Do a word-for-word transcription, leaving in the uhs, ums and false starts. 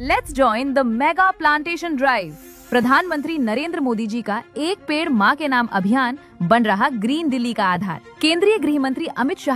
Let's join the mega plantation drive. प्रधानमंत्री नरेंद्र मोदी जी का एक पेड़ माँ के नाम अभियान बन रहा ग्रीन दिल्ली का आधार। केंद्रीय गृह मंत्री अमित शाह